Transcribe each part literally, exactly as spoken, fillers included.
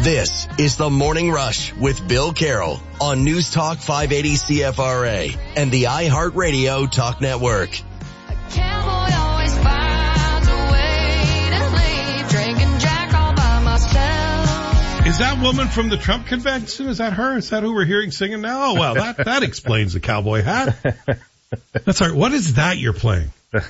This is The Morning Rush with Bill Carroll on News Talk five eighty C F R A and the iHeartRadio Talk Network. A cowboy always finds a way to leave, drinking Jack all by myself. Is that woman from the Trump convention? Is that her? Is that who we're hearing singing now? Oh, well, that, that explains the cowboy hat. That's all right. What is that you're playing?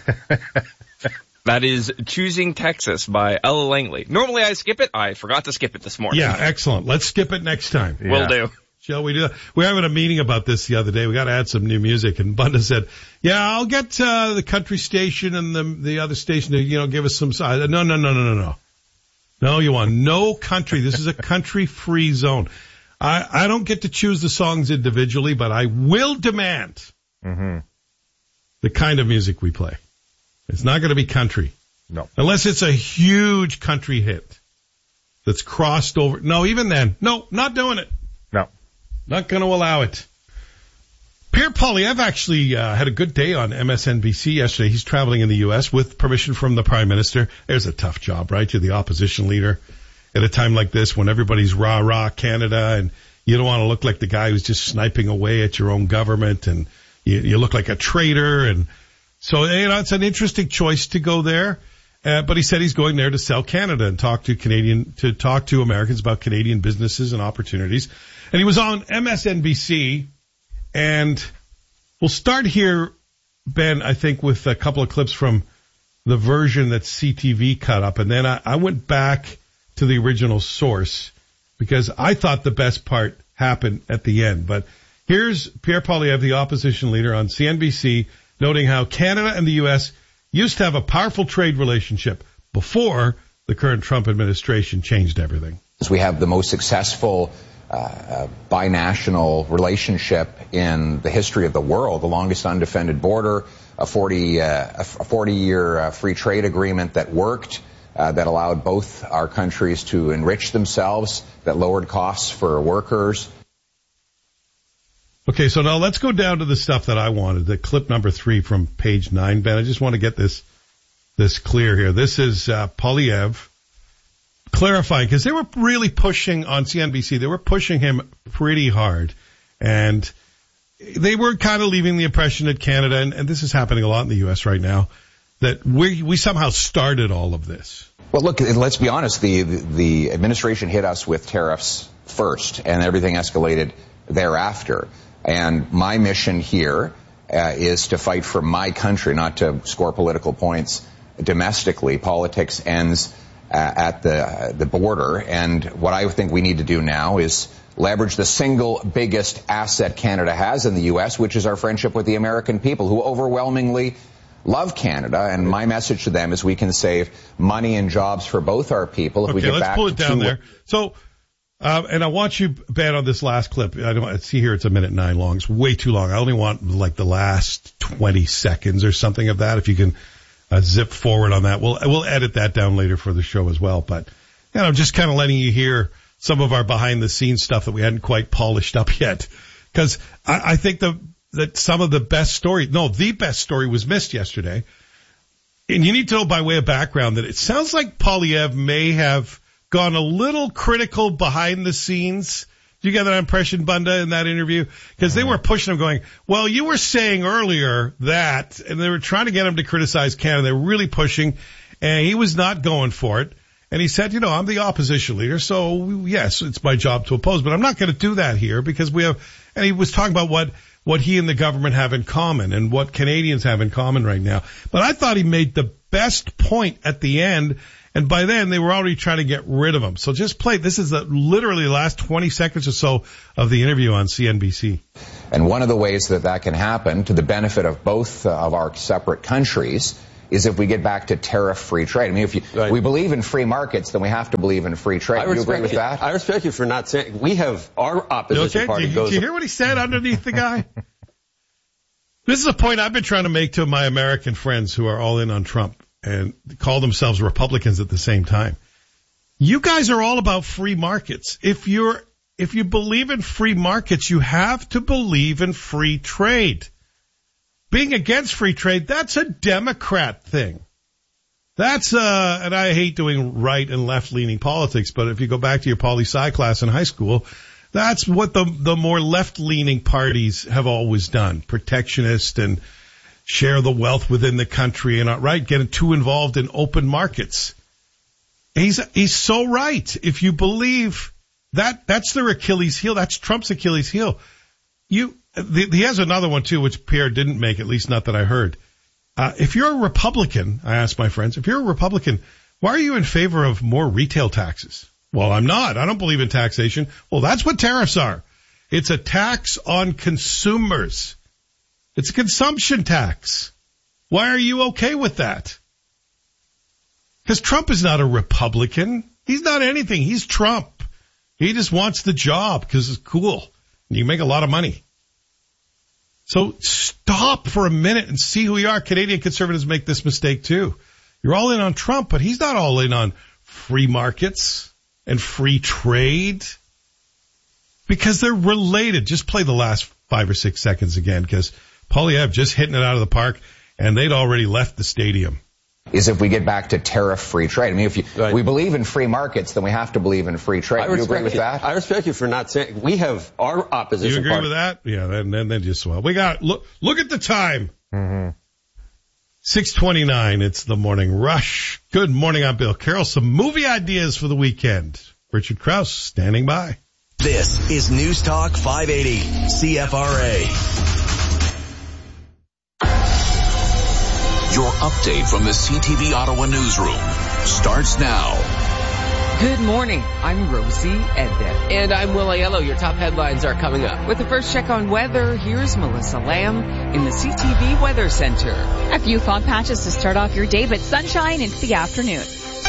That is Choosing Texas by Ella Langley. Normally I skip it. I forgot to skip it this morning. Yeah, excellent. Let's skip it next time. Will Yeah. do. Shall we do that? We were having a meeting about this the other day. We got to add some new music. And Bunda said, yeah, I'll get uh, the country station and the the other station to, you know, give us some size. No, no, no, no, no, no. No, you want no country. This is a country-free zone. I, I don't get to choose the songs individually, but I will demand Mm-hmm. the kind of music we play. It's not going to be country. No. Unless it's a huge country hit that's crossed over. No, even then. No, not doing it. No. Not going to allow it. Pierre Poilievre actually uh, had a good day on M S N B C yesterday. He's traveling in the U S with permission from the Prime Minister. There's a tough job, right? You're the opposition leader at a time like this when everybody's rah-rah Canada and you don't want to look like the guy who's just sniping away at your own government and you, you look like a traitor. And so, you know, it's an interesting choice to go there. Uh, but he said he's going there to sell Canada and talk to Canadian, to talk to Americans about Canadian businesses and opportunities. And he was on M S N B C. And we'll start here, Ben, I think, with a couple of clips from the version that C T V cut up. And then I, I went back to the original source because I thought the best part happened at the end. But here's Pierre Poilievre, the opposition leader, on C N B C, noting how Canada and the U S used to have a powerful trade relationship before the current Trump administration changed everything. We have the most successful uh, binational relationship in the history of the world, the longest undefended border, a forty, uh, a forty-year uh, free trade agreement that worked, uh, that allowed both our countries to enrich themselves, that lowered costs for workers. Okay, so now let's go down to the stuff that I wanted, the clip number three from page nine, Ben. I just want to get this this clear here. This is uh, Poilievre clarifying, because they were really pushing on C N B C. They were pushing him pretty hard, and they were kind of leaving the impression that Canada, and, and this is happening a lot in the U S right now, that we we somehow started all of this. Well, look, let's be honest. The, the administration hit us with tariffs first, and everything escalated thereafter. And my mission here uh, is to fight for my country, not to score political points domestically. Politics ends uh, at the uh, the border. And what I think we need to do now is leverage the single biggest asset Canada has in the U S, which is our friendship with the American people, who overwhelmingly love Canada. And my message to them is we can save money and jobs for both our people if okay, we get let's back pull it down to there. So. Um, and I want you, Ben, on this last clip. I don't I see here it's a minute nine long. It's way too long. I only want like the last twenty seconds or something of that. If you can uh, zip forward on that, we'll we'll edit that down later for the show as well. But you know, just kind of letting you hear some of our behind the scenes stuff that we hadn't quite polished up yet, because I, I think the that some of the best story, no, the best story was missed yesterday. And you need to know by way of background that it sounds like Poilievre may have gone a little critical behind the scenes. Do you get that impression, Bunda, in that interview? Because they were pushing him going, well, you were saying earlier that, and they were trying to get him to criticize Canada. They were really pushing, and he was not going for it. And he said, you know, I'm the opposition leader, so yes, it's my job to oppose, but I'm not going to do that here because we have, and he was talking about what, what he and the government have in common and what Canadians have in common right now. But I thought he made the best point at the end. And by then, they were already trying to get rid of him. So just play. This is the, literally the last twenty seconds or so of the interview on C N B C. And one of the ways that that can happen to the benefit of both uh, of our separate countries is if we get back to tariff-free trade. I mean, if you, right. we believe in free markets, then we have to believe in free trade. Do you agree with you, that? I respect you for not saying. We have our opposition okay? party Did, goes. Did you hear what he said underneath the guy? This is a point I've been trying to make to my American friends who are all in on Trump and call themselves Republicans at the same time. You guys are all about free markets. If you're, if you believe in free markets, you have to believe in free trade. Being against free trade, that's a Democrat thing. That's, uh, and I hate doing right and left leaning politics, but if you go back to your poli-sci class in high school, that's what the, the more left leaning parties have always done. Protectionist and share the wealth within the country and, right, getting too involved in open markets. He's, he's so right. If you believe that, that's their Achilles heel. That's Trump's Achilles heel. You, the, he has another one too, which Pierre didn't make, at least not that I heard. Uh, if you're a Republican, I asked my friends, if you're a Republican, why are you in favor of more retail taxes? Well, I'm not. I don't believe in taxation. Well, that's what tariffs are. It's a tax on consumers. It's a consumption tax. Why are you okay with that? Because Trump is not a Republican. He's not anything. He's Trump. He just wants the job because it's cool. You make a lot of money. So stop for a minute and see who you are. Canadian conservatives make this mistake too. You're all in on Trump, but he's not all in on free markets and free trade because they're related. Just play the last five or six seconds again because Poilievre just hitting it out of the park and they'd already left the stadium. Is if we get back to tariff-free trade. I mean, if you, right. we believe in free markets, then we have to believe in free trade. Do you agree with you. that? I respect you for not saying, we have our opposition. You agree party. with that? Yeah, then, then, then just swell. We got, look, look at the time. Mm-hmm. six twenty-nine, it's the morning rush. Good morning, I'm Bill Carroll. Some movie ideas for the weekend. Richard Krause standing by. This is News Talk five eighty C F R A. Your update from the C T V Ottawa newsroom starts now. Good morning. I'm Rosie Edda. And I'm Will Aiello. Your top headlines are coming up. With the first check on weather, here's Melissa Lamb in the C T V Weather Center. A few fog patches to start off your day, but sunshine into the afternoon.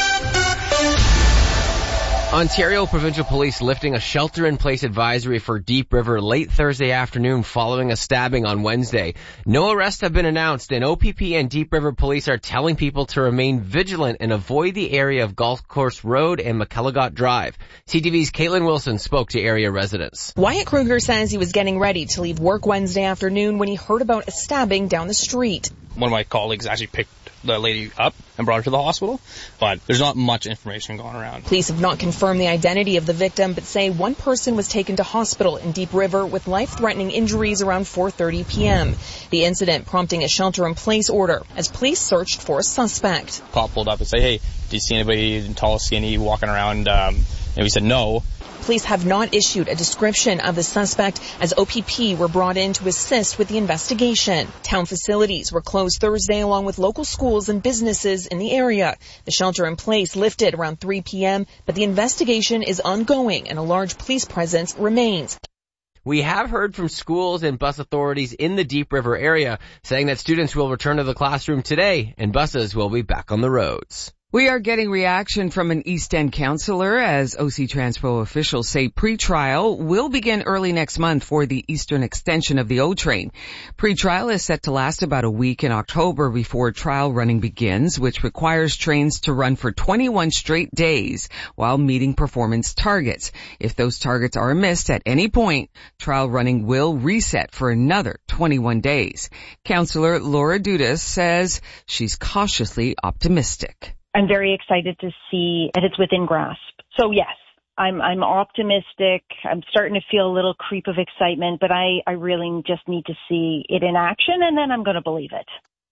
Ontario Provincial Police lifting a shelter-in-place advisory for Deep River late Thursday afternoon following a stabbing on Wednesday. No arrests have been announced, and O P P and Deep River Police are telling people to remain vigilant and avoid the area of Golf Course Road and McElligott Drive. C T V's Caitlin Wilson spoke to area residents. Wyatt Kruger says he was getting ready to leave work Wednesday afternoon when he heard about a stabbing down the street. One of my colleagues actually picked the lady up and brought her to the hospital, but there's not much information going around. Police have not confirmed the identity of the victim, but say one person was taken to hospital in Deep River with life-threatening injuries around four thirty p.m. The incident prompting a shelter-in-place order as police searched for a suspect. Cop pulled up and said, hey, do you see anybody tall, skinny, walking around? Um, and we said no. Police have not issued a description of the suspect as O P P were brought in to assist with the investigation. Town facilities were closed Thursday along with local schools and businesses in the area. The shelter in place lifted around three p.m., but the investigation is ongoing and a large police presence remains. We have heard from schools and bus authorities in the Deep River area saying that students will return to the classroom today and buses will be back on the roads. We are getting reaction from an East End councillor as O C Transpo officials say pre-trial will begin early next month for the eastern extension of the O-Train. Pre-trial is set to last about a week in October before trial running begins, which requires trains to run for twenty-one straight days while meeting performance targets. If those targets are missed at any point, trial running will reset for another twenty-one days. Councillor Laura Dudas says she's cautiously optimistic. I'm very excited to see that it's within grasp. So yes, I'm I'm optimistic. I'm starting to feel a little creep of excitement, but I, I really just need to see it in action, and then I'm going to believe it.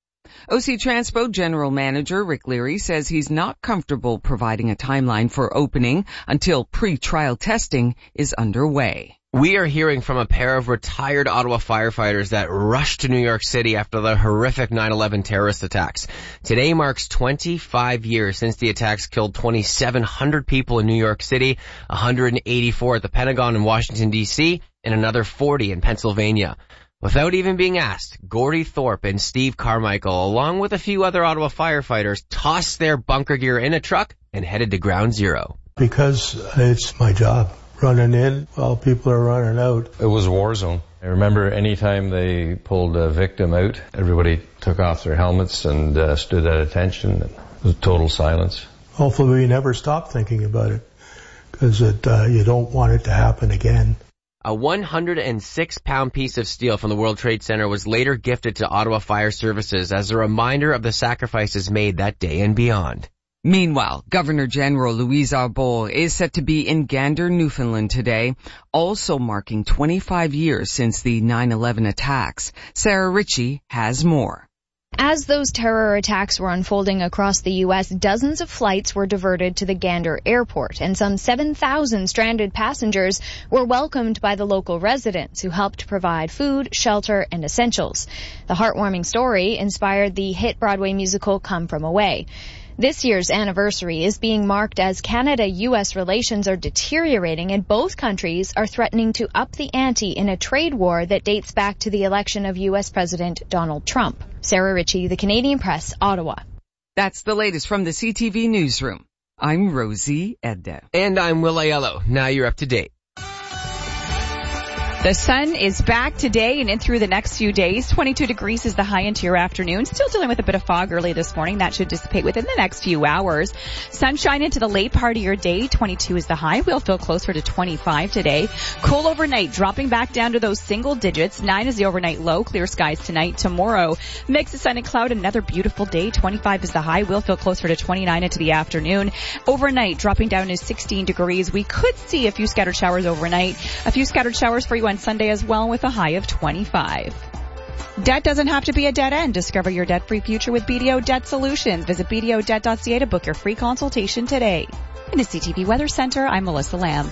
O C Transpo General Manager Rick Leary says he's not comfortable providing a timeline for opening until pre-trial testing is underway. We are hearing from a pair of retired Ottawa firefighters that rushed to New York City after the horrific nine eleven terrorist attacks. Today marks twenty-five years since the attacks killed twenty-seven hundred people in New York City, one hundred eighty-four at the Pentagon in Washington, D C, and another forty in Pennsylvania. Without even being asked, Gordy Thorpe and Steve Carmichael, along with a few other Ottawa firefighters, tossed their bunker gear in a truck and headed to ground zero. Because it's my job. Running in while people are running out. It was a war zone. I remember any time they pulled a victim out, everybody took off their helmets and uh, stood at attention. It was total silence. Hopefully we never stop thinking about it because it, uh, you don't want it to happen again. A one hundred six pound piece of steel from the World Trade Center was later gifted to Ottawa Fire Services as a reminder of the sacrifices made that day and beyond. Meanwhile, Governor General Louise Arbour is set to be in Gander, Newfoundland today, also marking twenty-five years since the nine eleven attacks. Sarah Ritchie has more. As those terror attacks were unfolding across the U S, dozens of flights were diverted to the Gander airport, and some seven thousand stranded passengers were welcomed by the local residents who helped provide food, shelter, and essentials. The heartwarming story inspired the hit Broadway musical Come From Away. This year's anniversary is being marked as Canada-U S relations are deteriorating and both countries are threatening to up the ante in a trade war that dates back to the election of U S President Donald Trump. Sarah Ritchie, The Canadian Press, Ottawa. That's the latest from the C T V Newsroom. I'm Rosie Edda. And I'm Will Aiello. Now you're up to date. The sun is back today and in through the next few days. twenty-two degrees is the high into your afternoon. Still dealing with a bit of fog early this morning. That should dissipate within the next few hours. Sunshine into the late part of your day. twenty-two is the high. We'll feel closer to twenty-five today. Cool overnight, dropping back down to those single digits. nine is the overnight low. Clear skies tonight. Tomorrow, mix of sun and cloud. Another beautiful day. twenty-five is the high. We'll feel closer to twenty-nine into the afternoon. Overnight, dropping down to sixteen degrees. We could see a few scattered showers overnight. A few scattered showers for you on Sunday as well, with a high of twenty-five. Debt doesn't have to be a dead end. Discover your debt-free future with B D O Debt Solutions. Visit b d o debt dot c a to book your free consultation today. In the C T V Weather Center, I'm Melissa Lamb.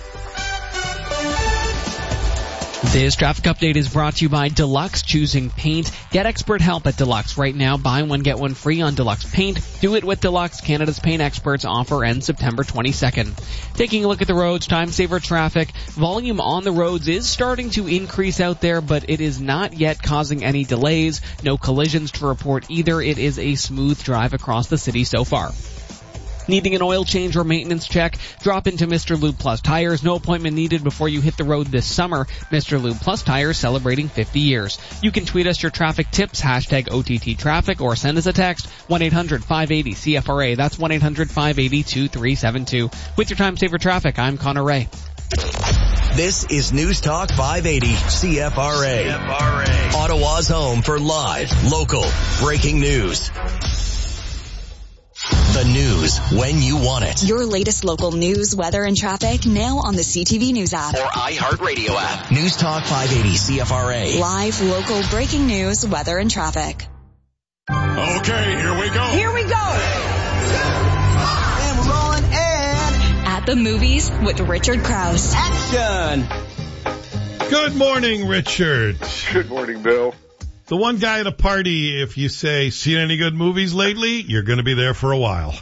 This traffic update is brought to you by Deluxe Choosing Paint. Get expert help at Deluxe right now. Buy one, get one free on Deluxe Paint. Do it with Deluxe, Canada's paint experts. Offer ends September twenty-second. Taking a look at the roads, time saver traffic. Volume on the roads is starting to increase out there, but it is not yet causing any delays. No collisions to report either. It is a smooth drive across the city so far. Needing an oil change or maintenance check? Drop into Mister Lube Plus Tires. No appointment needed before you hit the road this summer. Mister Lube Plus Tires celebrating fifty years. You can tweet us your traffic tips, hashtag O T T traffic, or send us a text, one eight hundred five eighty C F R A. That's one eight hundred five eighty two three seven two. With your time saver traffic, I'm Connor Ray. This is News Talk five eighty C F R A. C F R A. Ottawa's home for live, local, breaking news. The news when you want it. Your latest local news, weather, and traffic now on the C T V News app. Or iHeartRadio app. News Talk five eighty C F R A. Live, local, breaking news, weather, and traffic. Okay, here we go. Here we go. And we're rolling in. At the movies with Richard Krause. Action. Good morning, Richard. Good morning, Bill. The one guy at a party, if you say, seen any good movies lately, you're going to be there for a while.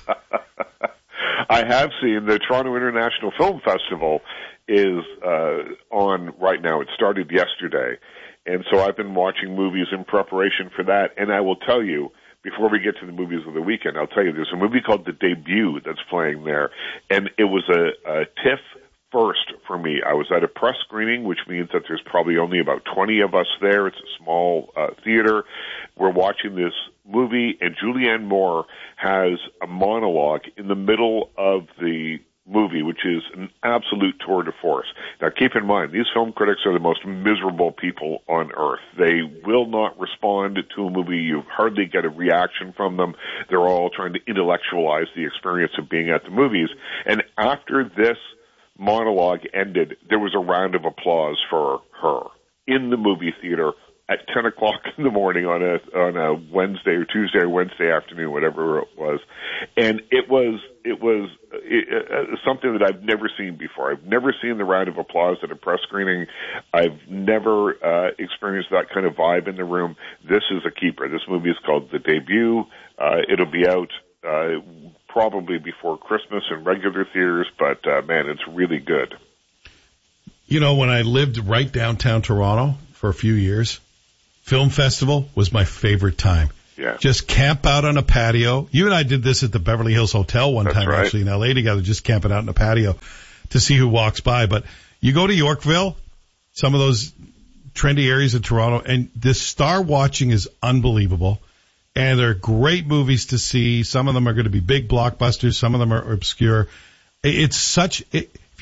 I have seen. The Toronto International Film Festival is uh, on right now. It started yesterday. And so I've been watching movies in preparation for that. And I will tell you, before we get to the movies of the weekend, I'll tell you there's a movie called The Debut that's playing there. And it was a, a TIFF first for me. I was at a press screening, which means that there's probably only about twenty of us there. It's a small uh, theater. We're watching this movie, and Julianne Moore has a monologue in the middle of the movie, which is an absolute tour de force. Now, keep in mind, these film critics are the most miserable people on earth. They will not respond to a movie. You hardly get a reaction from them. They're all trying to intellectualize the experience of being at the movies. And after this monologue ended, there was a round of applause for her in the movie theater at ten o'clock in the morning on a on a Wednesday or Tuesday or Wednesday afternoon, whatever it was, and it was it was it, uh, something that I've never seen before. I've never seen the round of applause at a press screening. I've never uh, experienced that kind of vibe in the room. This is a keeper. This movie is called The Debut. Uh, it'll be out Uh, probably before Christmas in regular theaters, but uh, man, it's really good. You know, when I lived right downtown Toronto for a few years, film festival was my favorite time. Yeah. Just camp out on a patio. You and I did this at the Beverly Hills Hotel one That's time, right. actually, in L A together, just camping out in a patio to see who walks by. But you go to Yorkville, some of those trendy areas of Toronto, and this star watching is unbelievable. And they're great movies to see. Some of them are going to be big blockbusters. Some of them are obscure. It's such, it, if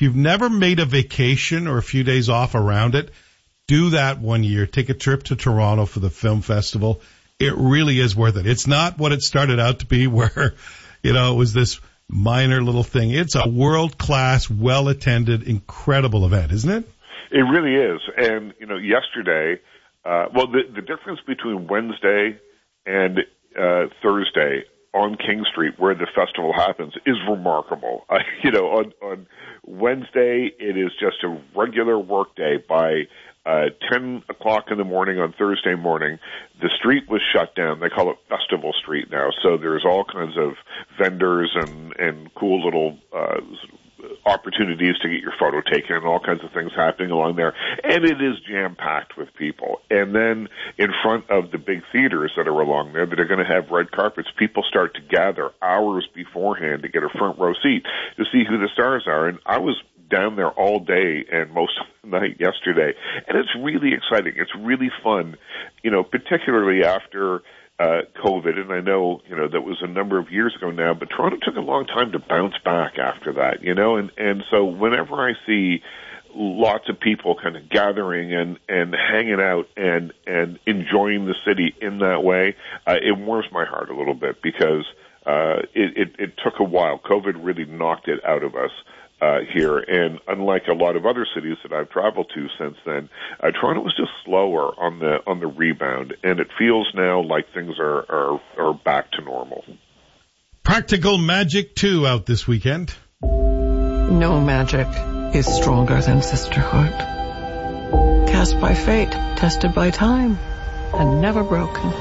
If you've never made a vacation or a few days off around it, do that one year. Take a trip to Toronto for the film festival. It really is worth it. It's not what it started out to be where, you know, it was this minor little thing. It's a world-class, well-attended, incredible event, isn't it? It really is. And, you know, yesterday, uh, well, the, the difference between Wednesday and uh, Thursday on King Street, where the festival happens, is remarkable. Uh, you know, on, on Wednesday, it is just a regular work day. By uh, ten o'clock in the morning on Thursday morning, the street was shut down. They call it Festival Street now. So there's all kinds of vendors and, and cool little uh, opportunities to get your photo taken and all kinds of things happening along there. And it is jam-packed with people. And then in front of the big theaters that are along there that are going to have red carpets, people start to gather hours beforehand to get a front row seat to see who the stars are. And I was down there all day and most of the night yesterday. And it's really exciting. It's really fun, you know, particularly after Uh, COVID, and I know, you know, that was a number of years ago now, but Toronto took a long time to bounce back after that, you know, and, and so whenever I see lots of people kind of gathering and, and hanging out and, and enjoying the city in that way, uh, it warms my heart a little bit because uh, it, it, it took a while. COVID really knocked it out of us. Uh, here, and unlike a lot of other cities that I've traveled to since then, uh, Toronto was just slower on the on the rebound, and it feels now like things are are, are back to normal. Practical Magic two out this weekend. No magic is stronger than sisterhood. Cast by fate, tested by time, and never broken.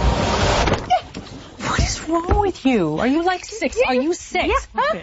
What is wrong with you? Are you like six? Are you six? Yeah.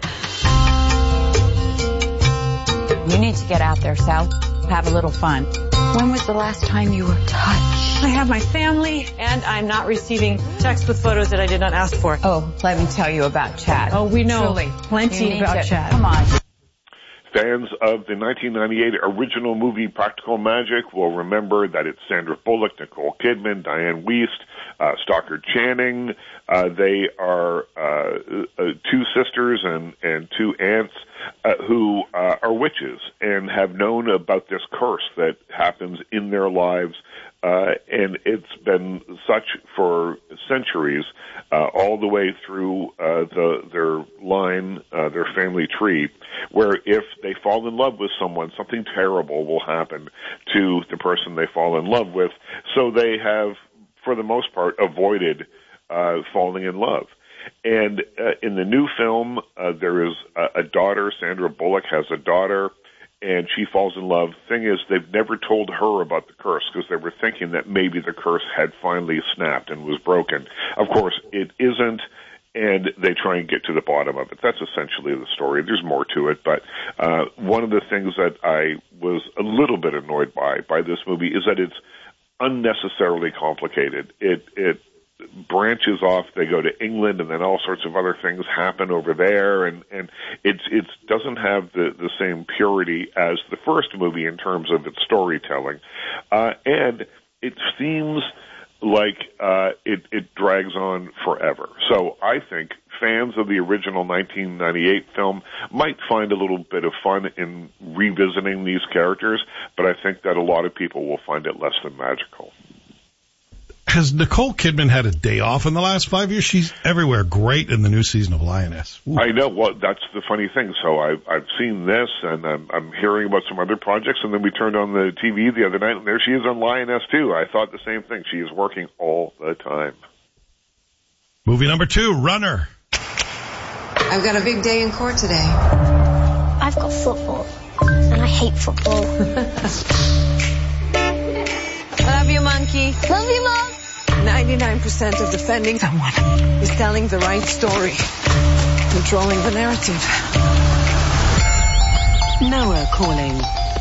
You need to get out there, Sal. Have a little fun. When was the last time you were touched? I have my family, and I'm not receiving texts with photos that I did not ask for. Oh, let me tell you about Chad. Oh, we know Truly, plenty about to, Chad. Come on. Fans of the nineteen ninety-eight original movie Practical Magic will remember that it's Sandra Bullock, Nicole Kidman, Diane Wiest, uh, Stockard Channing. Uh, they are uh, uh, two sisters and, and two aunts uh, who uh, are witches and have known about this curse that happens in their lives. Uh, and it's been such for centuries, uh, all the way through uh, the, their line, uh, their family tree, where if they fall in love with someone, something terrible will happen to the person they fall in love with. So they have, for the most part, avoided uh, falling in love. And uh, in the new film, uh, there is a, a daughter. Sandra Bullock has a daughter, and she falls in love. Thing is, they've never told her about the curse because they were thinking that maybe the curse had finally snapped and was broken. Of course, it isn't, and they try and get to the bottom of it. That's essentially the story. There's more to it, but uh, one of the things that I was a little bit annoyed by by this movie is that it's unnecessarily complicated. It it branches off. They go to England, and then all sorts of other things happen over there, and and it's it doesn't have the the same purity as the first movie in terms of its storytelling, uh, and it seems like uh, it it drags on forever. So I think fans of the original nineteen ninety-eight film might find a little bit of fun in revisiting these characters, but I think that a lot of people will find it less than magical. Has Nicole Kidman had a day off in the last five years? She's everywhere. Great in the new season of Lioness. Ooh. I know. Well, that's the funny thing. So I've, I've seen this, and I'm, I'm hearing about some other projects, and then we turned on the T V the other night, and there she is on Lioness, too. I thought the same thing. She is working all the time. Movie number two, Runner. I've got a big day in court today. I've got football, and I hate football. Love you, monkey. Love you, Mom. ninety-nine percent of defending someone is telling the right story, controlling the narrative. Noah calling.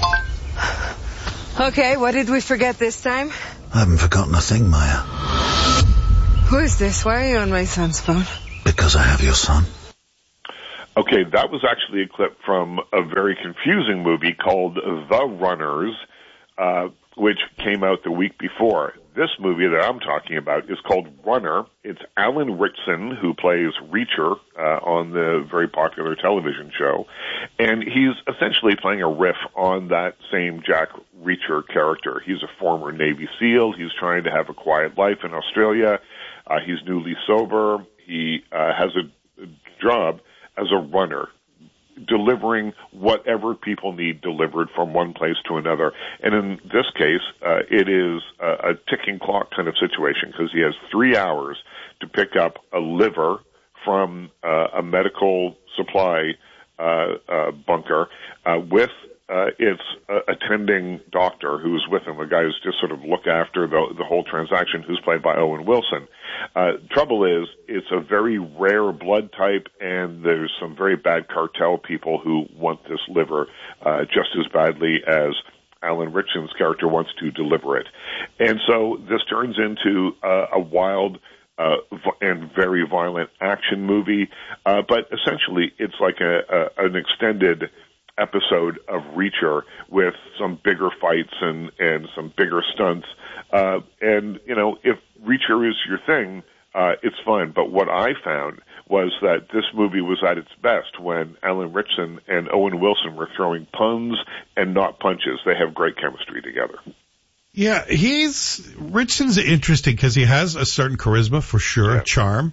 Okay, what did we forget this time? I haven't forgotten a thing, Maya. Who is this? Why are you on my son's phone? Because I have your son. Okay, that was actually a clip from a very confusing movie called The Runners. Uh, which came out the week before. This movie that I'm talking about is called Runner. It's Alan Ritchson, who plays Reacher uh, on the very popular television show, and he's essentially playing a riff on that same Jack Reacher character. He's a former Navy SEAL. He's trying to have a quiet life in Australia. Uh, he's newly sober. He uh, has a job as a runner, delivering whatever people need delivered from one place to another. And in this case, uh, it is a, a ticking clock kind of situation, because he has three hours to pick up a liver from uh, a medical supply uh, uh, bunker uh, with uh, its uh, attending doctor who's with him, a guy who's just sort of look after the, the whole transaction, who's played by Owen Wilson. Uh, trouble is, it's a very rare blood type, and there's some very bad cartel people who want this liver uh, just as badly as Alan Ritchson's character wants to deliver it. And so this turns into uh, a wild uh, and very violent action movie, uh, but essentially it's like a, a, an extended episode of Reacher with some bigger fights and, and some bigger stunts. Uh, and, you know, if Reacher is your thing, uh, it's fun. But what I found was that this movie was at its best when Alan Ritchson and Owen Wilson were throwing puns and not punches. They have great chemistry together. Yeah, he's, Ritchson's interesting because he has a certain charisma, for sure, yeah. charm.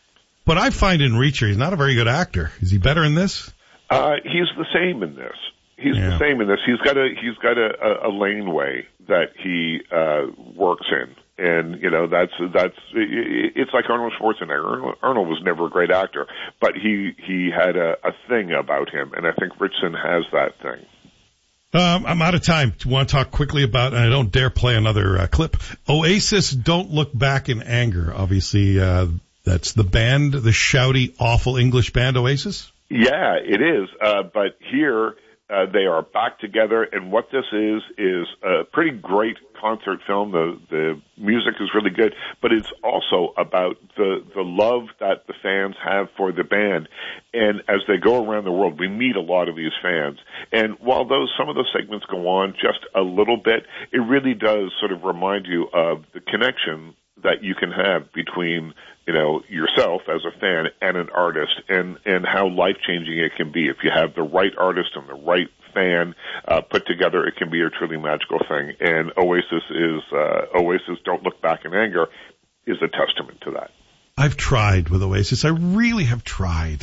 But I find in Reacher, he's not a very good actor. Is he better in this? Uh, he's the same in this. He's yeah. the same in this. He's got a he's got a, a, a laneway that he uh, works in, and you know that's that's it's like Arnold Schwarzenegger. Arnold was never a great actor, but he he had a, a thing about him, and I think Ritchson has that thing. Um, I'm out of time. Do you want to talk quickly about, and I don't dare play another uh, clip, Oasis, Don't Look Back in Anger. Obviously, uh, that's the band, the shouty, awful English band Oasis. Yeah, it is. Uh, but here, uh, they are back together, and what this is, is a pretty great concert film. The, the music is really good, but it's also about the, the love that the fans have for the band. And as they go around the world, we meet a lot of these fans. And while those, some of those segments go on just a little bit, it really does sort of remind you of the connection that you can have between, you know, yourself as a fan and an artist, and, and how life-changing it can be. If you have the right artist and the right fan uh, put together, it can be a truly magical thing. And Oasis is, uh, Oasis Don't Look Back in Anger is a testament to that. I've tried with Oasis. I really have tried.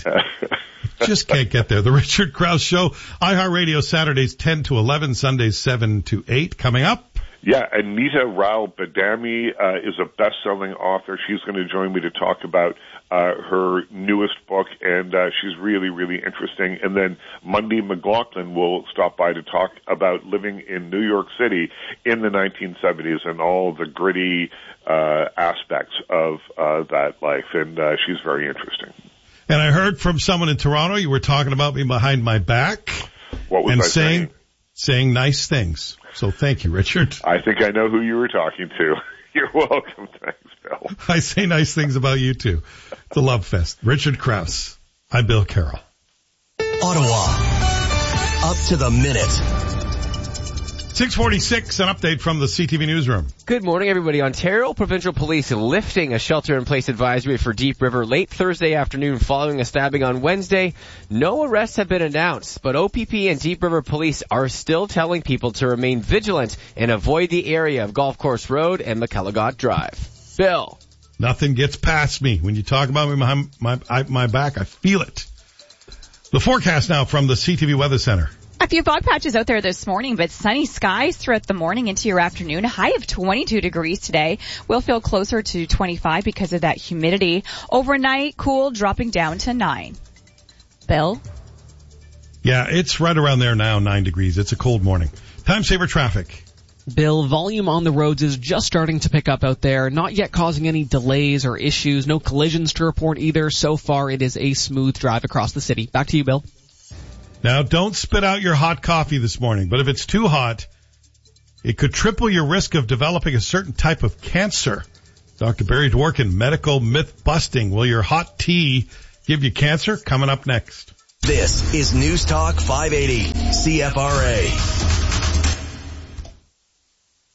Just can't get there. The Richard Krause Show, iHeartRadio, Saturdays ten to eleven, Sundays seven to eight. Coming up. Yeah, Anita Rao Badami uh, is a best-selling author. She's going to join me to talk about uh, her newest book, and uh, she's really, really interesting. And then Monday McLaughlin will stop by to talk about living in New York City in the nineteen seventies and all the gritty uh, aspects of uh, that life, and uh, she's very interesting. And I heard from someone in Toronto, you were talking about me behind my back. What was and I saying? saying? Saying nice things. So thank you, Richard. I think I know who you were talking to. You're welcome. Thanks, Bill. I say nice things about you, too. The Love Fest. Richard Krause. I'm Bill Carroll. Ottawa. Up to the minute. six forty-six, an update from the C T V Newsroom. Good morning, everybody. Ontario Provincial Police lifting a shelter-in-place advisory for Deep River late Thursday afternoon following a stabbing on Wednesday. No arrests have been announced, but O P P and Deep River Police are still telling people to remain vigilant and avoid the area of Golf Course Road and McElligott Drive. Bill. Nothing gets past me. When you talk about me behind my, my, my back, I feel it. The forecast now from the C T V Weather Center. A few fog patches out there this morning, but sunny skies throughout the morning into your afternoon. A high of twenty-two degrees today. We'll feel closer to twenty-five because of that humidity. Overnight, cool, dropping down to nine. Bill? Yeah, it's right around there now, nine degrees. It's a cold morning. Time saver traffic. Bill, volume on the roads is just starting to pick up out there, not yet causing any delays or issues. No collisions to report either. So far, it is a smooth drive across the city. Back to you, Bill. Now, don't spit out your hot coffee this morning, but if it's too hot, it could triple your risk of developing a certain type of cancer. Doctor Barry Dworkin, medical myth busting. Will your hot tea give you cancer? Coming up next. This is News Talk five eighty, C F R A.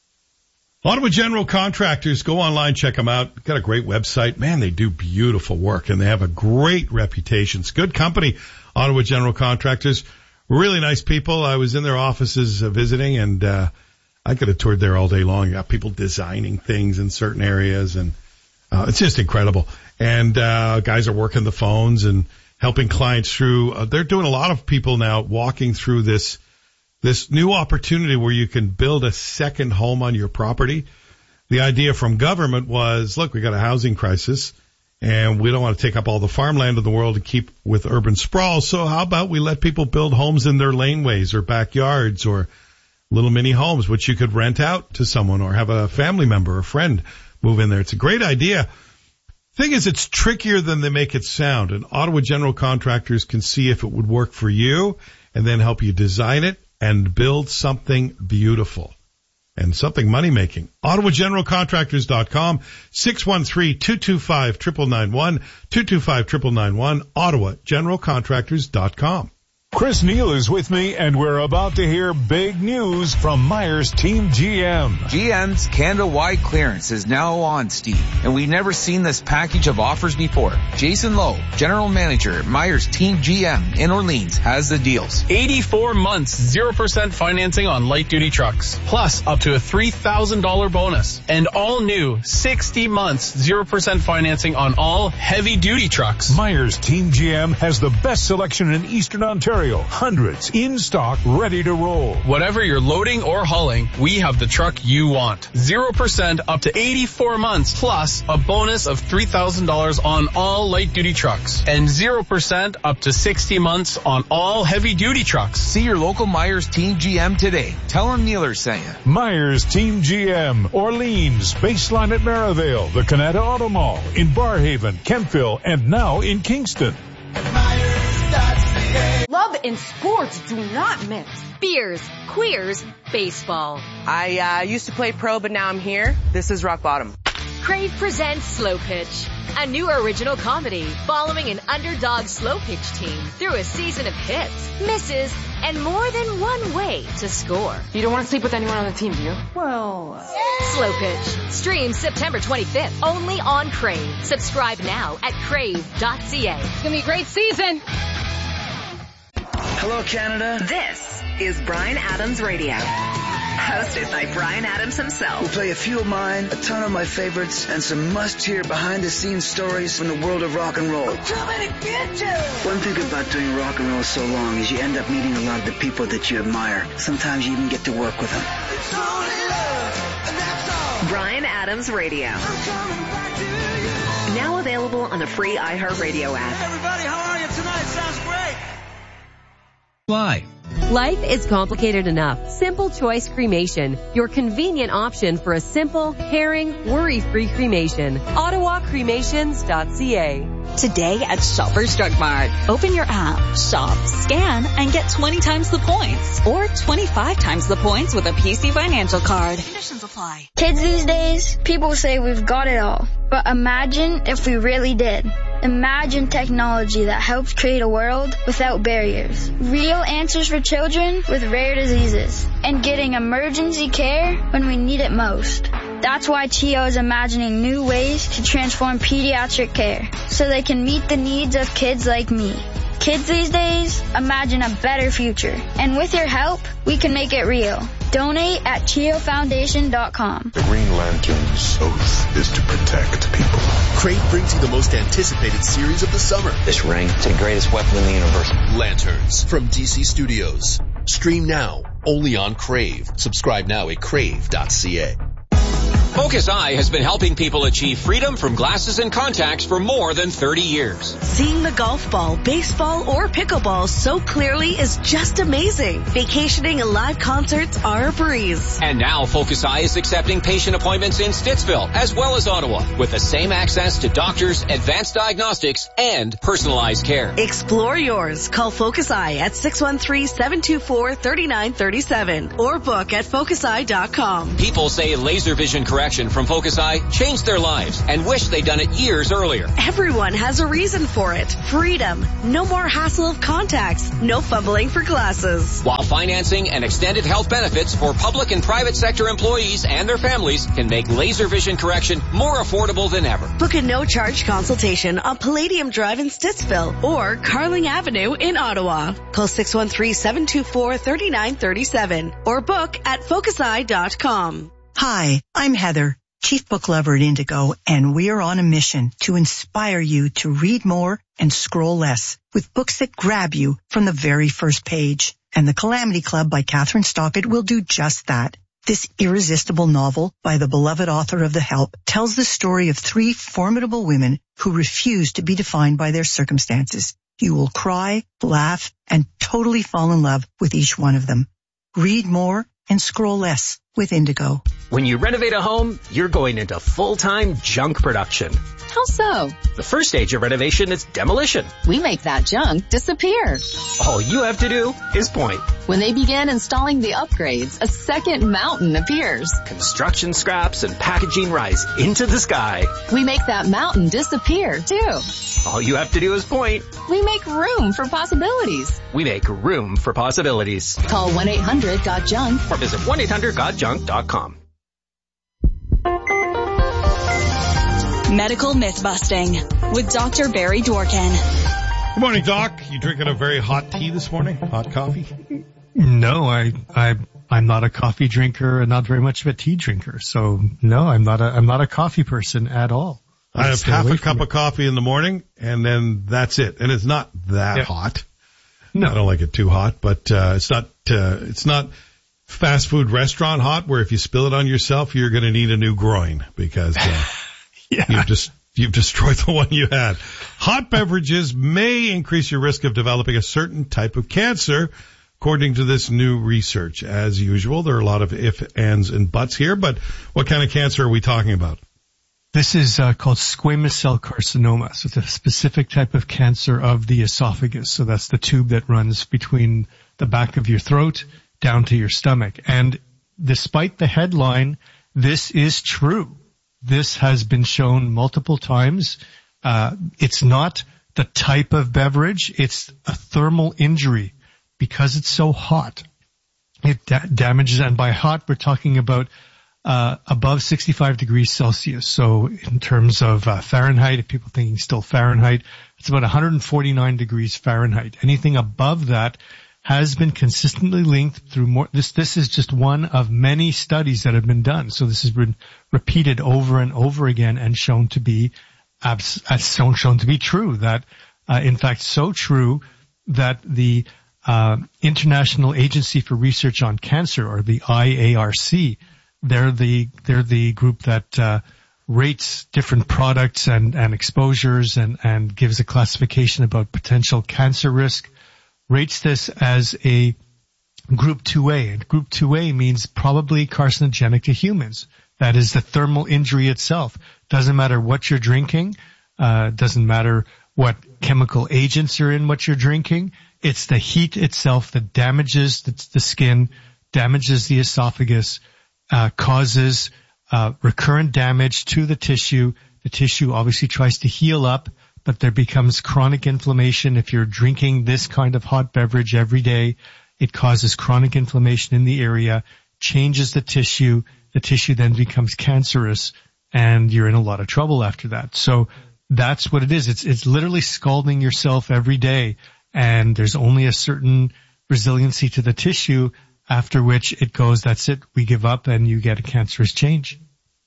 Ottawa General Contractors, go online, check them out. Got a great website. Man, they do beautiful work, and they have a great reputation. It's a good company, Ottawa General Contractors. Really nice people. I was in their offices uh, visiting, and uh I could have toured there all day long. You got people designing things in certain areas, and uh, it's just incredible. And uh guys are working the phones and helping clients through. Uh, they're doing a lot of people now walking through this this new opportunity where you can build a second home on your property. The idea from government was, look, we got a housing crisis and we don't want to take up all the farmland in the world to keep with urban sprawl. So how about we let people build homes in their laneways or backyards or little mini homes, which you could rent out to someone or have a family member or friend move in there. It's a great idea. Thing is, it's trickier than they make it sound. And Ottawa General Contractors can see if it would work for you and then help you design it and build something beautiful and something money-making. Ottawa General Contractors dot com, six one three, two two five, nine nine nine one, two two five, nine nine nine one, Ottawa General Contractors dot com. Chris Neal is with me, and we're about to hear big news from Myers Team G M. G M's Canada-wide clearance is now on, Steve, and we've never seen this package of offers before. Jason Lowe, General Manager at Myers Team G M in Orleans, has the deals. eighty-four months, zero percent financing on light-duty trucks, plus up to a three thousand dollars bonus. And all new sixty months, zero percent financing on all heavy-duty trucks. Myers Team G M has the best selection in Eastern Ontario. Hundreds in stock, ready to roll. Whatever you're loading or hauling, we have the truck you want. zero percent up to eighty-four months, plus a bonus of three thousand dollars on all light-duty trucks. And zero percent up to sixty months on all heavy-duty trucks. See your local Myers Team G M today. Tell them Neeler sent you. Myers Team G M, Orleans, Baseline at Maryvale, the Canada Auto Mall, in Barrhaven, Kemptville, and now in Kingston. Love and sports do not mix. Beers, queers, baseball. I uh, used to play pro, but now I'm here. This is rock bottom. Crave presents Slow Pitch, a new original comedy following an underdog slow pitch team through a season of hits, misses, and more than one way to score. You don't want to sleep with anyone on the team, do you? Well... Uh... Slow Pitch. Streams September twenty-fifth, only on Crave. Subscribe now at crave dot c a. It's going to be a great season. Hello, Canada. This is Bryan Adams Radio. Hosted by Bryan Adams himself. We'll play a few of mine, a ton of my favorites, and some must-hear behind-the-scenes stories from the world of rock and roll. I'm coming to get you! One thing about doing rock and roll so long is you end up meeting a lot of the people that you admire. Sometimes you even get to work with them. It's only love, and that's all. Bryan Adams Radio. I'm coming back to you. Now available on the free iHeartRadio app. Hey, everybody, how are you tonight? Sounds great. Why? Life is complicated enough. Simple Choice Cremation, your convenient option for a simple, caring, worry-free cremation. Ottawa Cremations dot c a. Today at Shoppers Drug Mart. Open your app, shop, scan, and get twenty times the points. Or twenty-five times the points with a P C Financial card. Conditions apply. Kids these days, people say we've got it all. But imagine if we really did. Imagine technology that helps create a world without barriers. Real answers for children with rare diseases. And getting emergency care when we need it most. That's why C H I O is imagining new ways to transform pediatric care so they can meet the needs of kids like me. Kids these days, imagine a better future. And with your help, we can make it real. Donate at C H I O Foundation dot com. The Green Lantern's oath is to protect people. Crave brings you the most anticipated series of the summer. This ring is the greatest weapon in the universe. Lanterns from D C Studios. Stream now, only on Crave. Subscribe now at crave dot c a. Focus Eye has been helping people achieve freedom from glasses and contacts for more than thirty years. Seeing the golf ball, baseball, or pickleball so clearly is just amazing. Vacationing and live concerts are a breeze. And now Focus Eye is accepting patient appointments in Stittsville as well as Ottawa with the same access to doctors, advanced diagnostics, and personalized care. Explore yours. Call Focus Eye at six one three, seven two four, three nine three seven or book at focus eye dot com. People say laser vision correction correction from Focus Eye changed their lives and wish they'd done it years earlier. Everyone has a reason for it. Freedom. No more hassle of contacts. No fumbling for glasses. While financing and extended health benefits for public and private sector employees and their families can make laser vision correction more affordable than ever. Book a no-charge consultation on Palladium Drive in Stittsville or Carling Avenue in Ottawa. Call six one three, seven two four, three nine three seven or book at focus eye dot com. Hi, I'm Heather, Chief Book Lover at Indigo, and we are on a mission to inspire you to read more and scroll less with books that grab you from the very first page. And The Calamity Club by Catherine Stockett will do just that. This irresistible novel by the beloved author of The Help tells the story of three formidable women who refuse to be defined by their circumstances. You will cry, laugh, and totally fall in love with each one of them. Read more and scroll less with Indigo. When you renovate a home, you're going into full-time junk production. How so? The first stage of renovation is demolition. We make that junk disappear. All you have to do is point. When they begin installing the upgrades, a second mountain appears. Construction scraps and packaging rise into the sky. We make that mountain disappear, too. All you have to do is point. We make room for possibilities. We make room for possibilities. Call one eight hundred got junk or visit one eight hundred got junk dot com. Medical Myth-Busting with Doctor Barry Dworkin. Good morning, Doc. You drinking a very hot tea this morning? Hot coffee? No, I, I, I'm not a coffee drinker and not very much of a tea drinker. So no, I'm not a, I'm not a coffee person at all. I have half a cup of coffee in the morning and then that's it. And it's not that yeah. hot. No, I don't like it too hot, but, uh, it's not, uh, it's not fast food restaurant hot where if you spill it on yourself, you're going to need a new groin because, uh, yeah. you've just, you've destroyed the one you had. Hot beverages may increase your risk of developing a certain type of cancer, according to this new research. As usual, there are a lot of ifs, ands, and buts here, but what kind of cancer are we talking about? This is uh, called squamous cell carcinoma. So it's a specific type of cancer of the esophagus. So that's the tube that runs between the back of your throat down to your stomach. And despite the headline, this is true. This has been shown multiple times. Uh, it's not the type of beverage. It's a thermal injury because it's so hot. It da- damages, and by hot, we're talking about uh above sixty-five degrees Celsius. So in terms of uh, Fahrenheit, if people thinking still Fahrenheit, it's about one hundred forty-nine degrees Fahrenheit. Anything above that has been consistently linked through more. This this is just one of many studies that have been done. So this has been repeated over and over again and shown to be abs- shown shown to be true. That uh, in fact so true that the uh International Agency for Research on Cancer, or the I A R C, they're the they're the group that uh rates different products and and exposures and and gives a classification about potential cancer risk. Rates this as a group two A. And group two A means probably carcinogenic to humans. That is the thermal injury itself. Doesn't matter what you're drinking. Uh, doesn't matter what chemical agents are in what you're drinking. It's the heat itself that damages the, the skin, damages the esophagus, uh, causes uh, recurrent damage to the tissue. The tissue obviously tries to heal up, but there becomes chronic inflammation. If you're drinking this kind of hot beverage every day, it causes chronic inflammation in the area, changes the tissue. The tissue then becomes cancerous, and you're in a lot of trouble after that. So that's what it is. It's, it's literally scalding yourself every day, and there's only a certain resiliency to the tissue, after which it goes, that's it, we give up, and you get a cancerous change.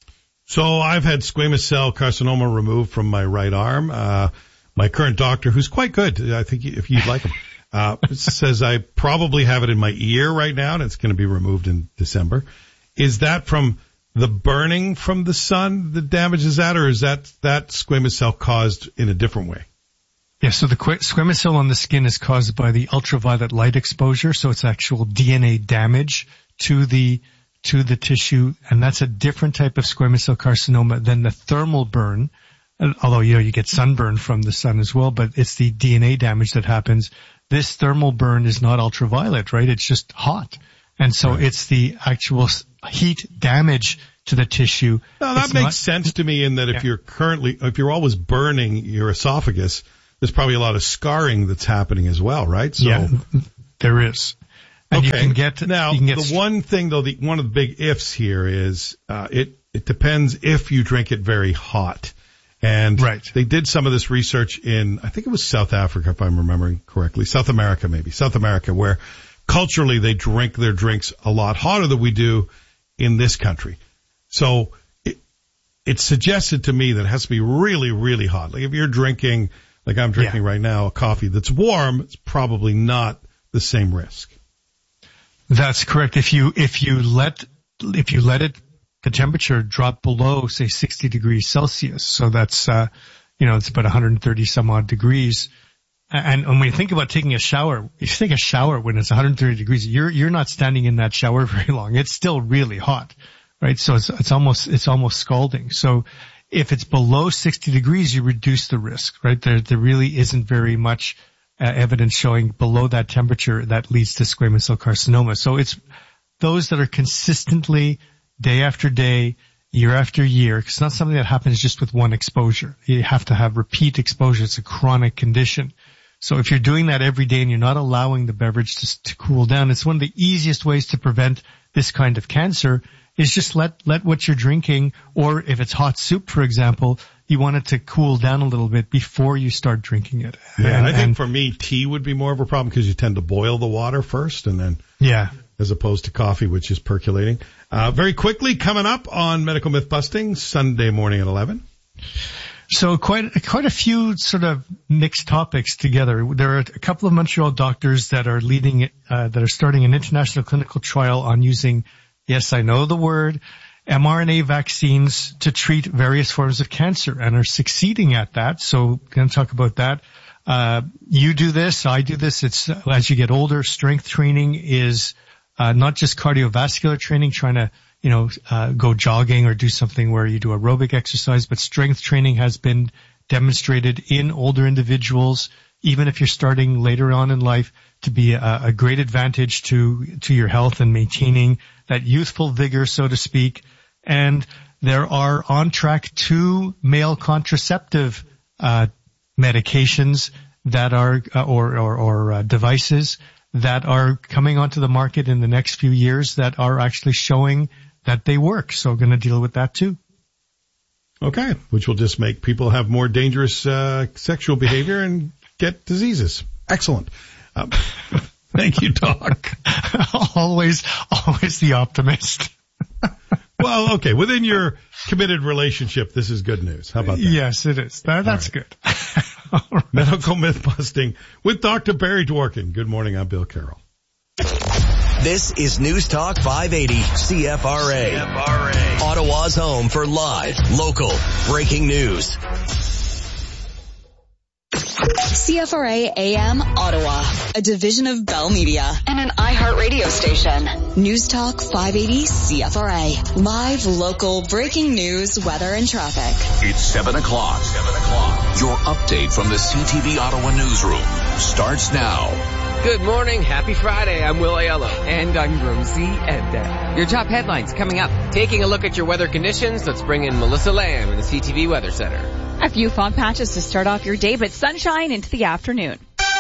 So I've had squamous cell carcinoma removed from my right arm. Uh, my current doctor, who's quite good, I think if you'd like him, uh, says I probably have it in my ear right now, and it's going to be removed in December. Is that from the burning from the sun that damages that, or is that that squamous cell caused in a different way? Yeah, so the squamous cell on the skin is caused by the ultraviolet light exposure, so it's actual D N A damage to the to the tissue, and that's a different type of squamous cell carcinoma than the thermal burn, although, you know, you get sunburn from the sun as well, but it's the D N A damage that happens. This thermal burn is not ultraviolet, right? It's just hot. And so right. It's the actual heat damage to the tissue. No, that it's makes not, sense to me in that yeah. if you're currently, if you're always burning your esophagus, there's probably a lot of scarring that's happening as well, right? So, yeah, there is. And okay. You can get, now, you can get the st- one thing though, the, one of the big ifs here is, uh, it, it depends if you drink it very hot. And right. they did some of this research in, I think it was South Africa, if I'm remembering correctly. South America, maybe. South America, where culturally they drink their drinks a lot hotter than we do in this country. So it, it suggested to me that it has to be really, really hot. Like if you're drinking, like I'm drinking yeah. right now, a coffee that's warm, it's probably not the same risk. That's correct. If you, if you let, if you let it, the temperature drop below, say, sixty degrees Celsius. So that's, uh, you know, it's about one hundred thirty some odd degrees. And, and when you think about taking a shower, if you take a shower when it's one hundred thirty degrees, you're, you're not standing in that shower very long. It's still really hot, right? So it's, it's almost, it's almost scalding. So if it's below sixty degrees, you reduce the risk, right? There, there really isn't very much uh, evidence showing below that temperature that leads to squamous cell carcinoma. So it's those that are consistently day after day, year after year. It's not something that happens just with one exposure. You have to have repeat exposure. It's a chronic condition. So if you're doing that every day and you're not allowing the beverage to, to cool down, it's one of the easiest ways to prevent this kind of cancer is just let, let what you're drinking, or if it's hot soup, for example, you want it to cool down a little bit before you start drinking it. Yeah, and, I think and, for me, tea would be more of a problem because you tend to boil the water first and then. Yeah. As opposed to coffee, which is percolating. Uh, very quickly, coming up on Medical Myth Busting, Sunday morning at eleven. So quite, quite a few sort of mixed topics together. There are a couple of Montreal doctors that are leading, uh, that are starting an international clinical trial on using, yes, I know the word, mRNA vaccines to treat various forms of cancer and are succeeding at that. So going to talk about that. Uh, you do this, I do this. It's, as you get older, strength training is, Uh, not just cardiovascular training, trying to, you know, uh, go jogging or do something where you do aerobic exercise, but strength training has been demonstrated in older individuals, even if you're starting later on in life, to be a, a great advantage to, to your health and maintaining that youthful vigor, so to speak. And there are on track two male contraceptive, uh, medications that are, uh, or, or, or, uh, devices that are coming onto the market in the next few years that are actually showing that they work. So going to deal with that too. Okay. Which will just make people have more dangerous, uh, sexual behavior and get diseases. Excellent. Um, thank you, Doc. always, always the optimist. Well, okay. Within your committed relationship, this is good news. How about that? Yes, it is. That, that's right. Good. Right. Medical Myth Busting with Doctor Barry Dworkin. Good morning. I'm Bill Carroll. This is News Talk five eighty C F R A. C F R A. Ottawa's home for live, local, breaking news. C F R A A M Ottawa, a division of Bell Media and an iHeartRadio station. News Talk five eighty C F R A. Live, local, breaking news, weather, and traffic. It's seven o'clock. seven o'clock. Your update from the C T V Ottawa newsroom starts now. Good morning. Happy Friday. I'm Will Aiello. And I'm Rosie Edda. Your top headlines coming up. Taking a look at your weather conditions, let's bring in Melissa Lamb in the C T V Weather Center. A few fog patches to start off your day, but sunshine into the afternoon.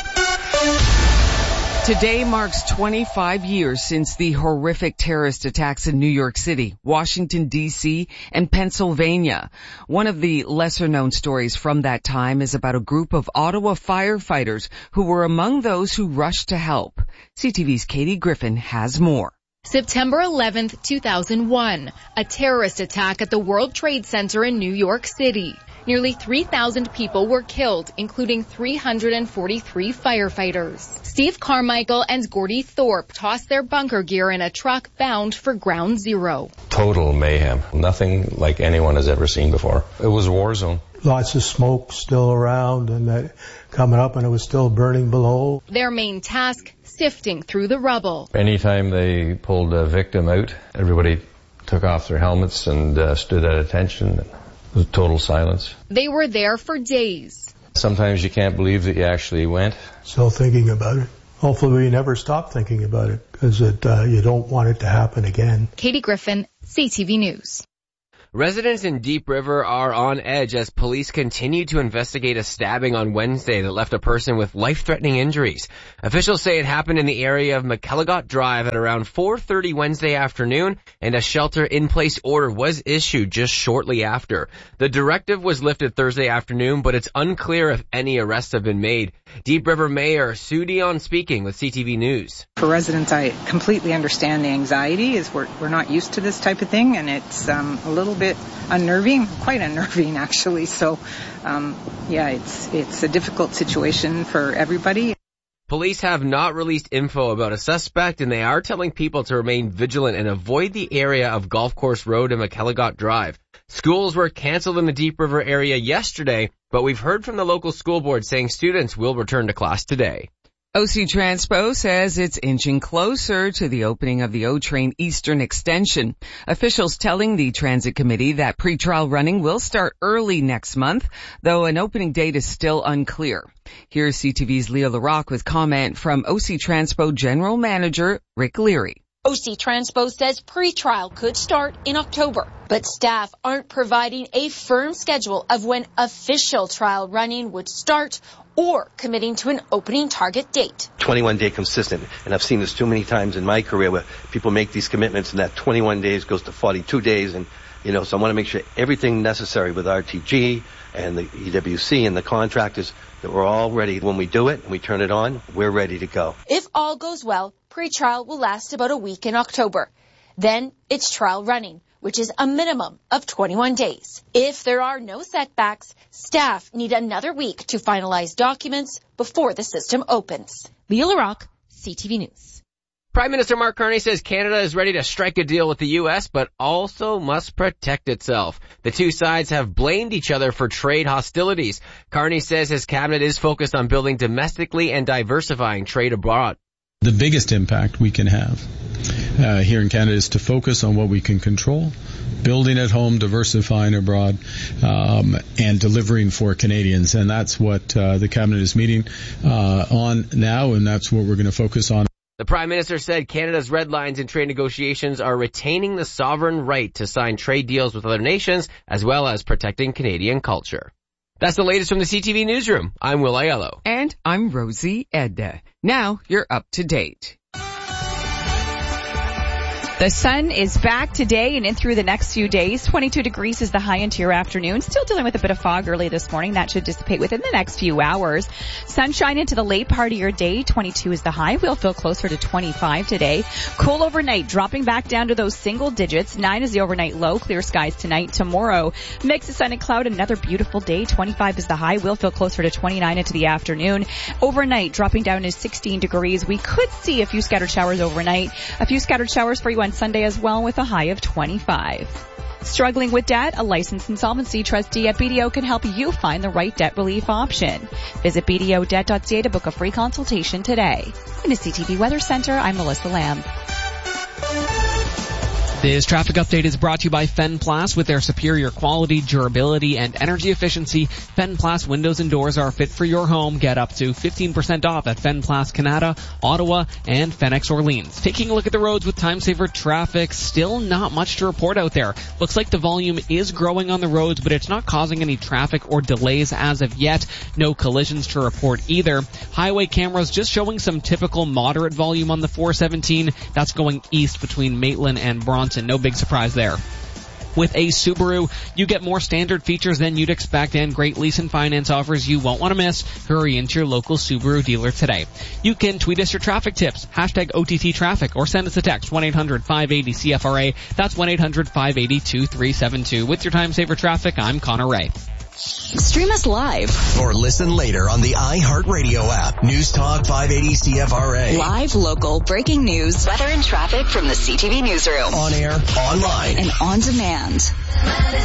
Today marks twenty-five years since the horrific terrorist attacks in New York City, Washington, D C, and Pennsylvania. One of the lesser-known stories from that time is about a group of Ottawa firefighters who were among those who rushed to help. C T V's Katie Griffin has more. September eleventh, two thousand one, a terrorist attack at the World Trade Center in New York City. Nearly three thousand people were killed, including three hundred forty-three firefighters. Steve Carmichael and Gordy Thorpe tossed their bunker gear in a truck bound for Ground Zero. Total mayhem. Nothing like anyone has ever seen before. It was a war zone. Lots of smoke still around and that coming up, and it was still burning below. Their main task, sifting through the rubble. Anytime they pulled a victim out, everybody took off their helmets and uh, stood at attention. It was total silence. They were there for days. Sometimes you can't believe that you actually went. Still thinking about it hopefully we never stop thinking about it, because it, uh, you don't want it to happen again. Katie Griffin, C T V News. Residents in Deep River are on edge as police continue to investigate a stabbing on Wednesday that left a person with life-threatening injuries. Officials say it happened in the area of McElligott Drive at around four thirty Wednesday afternoon, and a shelter-in-place order was issued just shortly after. The directive was lifted Thursday afternoon, but it's unclear if any arrests have been made. Deep River Mayor Sue Dion speaking with C T V News. For residents, I completely understand the anxiety. Is we're, we're not used to this type of thing, and it's um, a little bit unnerving, quite unnerving actually. So, um, yeah, it's it's a difficult situation for everybody. Police have not released info about a suspect, and they are telling people to remain vigilant and avoid the area of Golf Course Road and McElligott Drive. Schools were canceled in the Deep River area yesterday, but we've heard from the local school board saying students will return to class today. O C Transpo says it's inching closer to the opening of the O-Train Eastern Extension. Officials telling the Transit Committee that pretrial running will start early next month, though an opening date is still unclear. Here's C T V's Leah LaRocque with comment from O C Transpo General Manager Rick Leary. O C Transpo says pretrial could start in October, but staff aren't providing a firm schedule of when official trial running would start or committing to an opening target date. twenty-one day consistent, and I've seen this too many times in my career where people make these commitments and that twenty-one days goes to forty-two days, and you know, so I want to make sure everything necessary with R T G and the E W C and the contractors that we're all ready when we do it and we turn it on, we're ready to go. If all goes well, pretrial will last about a week in October. Then it's trial running, which is a minimum of twenty-one days. If there are no setbacks, staff need another week to finalize documents before the system opens. Leah LaRocque, C T V News. Prime Minister Mark Carney says Canada is ready to strike a deal with the U S, but also must protect itself. The two sides have blamed each other for trade hostilities. Carney says his cabinet is focused on building domestically and diversifying trade abroad. The biggest impact we can have uh, here in Canada is to focus on what we can control, building at home, diversifying abroad, um, and delivering for Canadians. And that's what uh, the cabinet is meeting uh, on now, and that's what we're going to focus on. The Prime Minister said Canada's red lines in trade negotiations are retaining the sovereign right to sign trade deals with other nations, as well as protecting Canadian culture. That's the latest from the C T V Newsroom. I'm Will Aiello. And I'm Rosie Edda. Now you're up to date. The sun is back today and in through the next few days. twenty-two degrees is the high into your afternoon. Still dealing with a bit of fog early this morning. That should dissipate within the next few hours. Sunshine into the late part of your day. twenty-two is the high. We'll feel closer to twenty-five today. Cool overnight, dropping back down to those single digits. nine is the overnight low. Clear skies tonight. Tomorrow, mix of sun and cloud. Another beautiful day. twenty-five is the high. We'll feel closer to twenty-nine into the afternoon. Overnight, dropping down to sixteen degrees. We could see a few scattered showers overnight. A few scattered showers for you on Sunday as well, with a high of twenty-five. Struggling with debt? A licensed insolvency trustee at B D O can help you find the right debt relief option. Visit b d o debt dot c a to book a free consultation today. In the C T V Weather Center, I'm Melissa Lamb. This traffic update is brought to you by Fenplas. With their superior quality, durability, and energy efficiency, Fenplas windows and doors are fit for your home. Get up to fifteen percent off at Fenplas Canada, Ottawa, and Fenix Orleans. Taking a look at the roads with time saver traffic, still not much to report out there. Looks like the volume is growing on the roads, but it's not causing any traffic or delays as of yet. No collisions to report either. Highway cameras just showing some typical moderate volume on the four seventeen. That's going east between Maitland and Bronson. No big surprise there. With a Subaru, you get more standard features than you'd expect and great lease and finance offers you won't want to miss. Hurry into your local Subaru dealer today. You can tweet us your traffic tips, hashtag O T T traffic, or send us a text, one eight hundred five eight zero C F R A. That's one eight hundred five eight zero two three seven two. With your time saver traffic, I'm Connor Ray. Stream us live or listen later on the iHeartRadio app. News Talk five eighty C F R A. Live, local, breaking news, weather and traffic from the C T V Newsroom. On air, online, and on demand.